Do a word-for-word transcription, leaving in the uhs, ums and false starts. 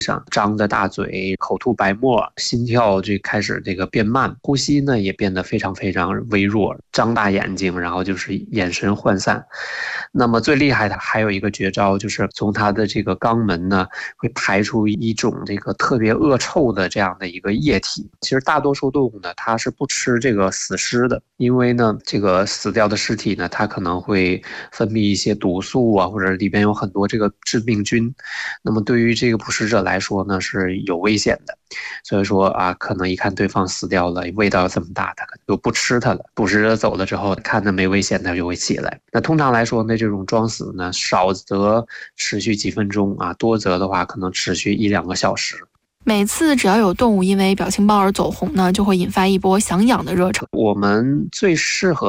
上，张着大嘴，口吐白沫，心跳就开始这个变慢，呼吸呢也变得非常非常微弱，张大眼睛，然后就是眼神涣散。那么最厉害的还有一个绝招，就是从它的这个肛门呢会排出一种这个特别恶臭的这样的一个液体。其实大多数动物呢它是不吃这个死尸的，因为呢这个死掉的尸体呢它可能会分泌一些毒素啊，或者里边有很多这个致病菌，那么对于这个捕食者来说呢是有危险的。所以说啊，可能一看对方死掉了，味道这么大，他可能就不吃它了。捕食者走了之后，看着没危险，他就会起来。那通常来说呢，这种装死呢，少则持续几分钟啊，多则的话可能持续一两个小时。 每次只要有动物因为表情包而走红呢，就会引发一波想养的热潮。 我们最适合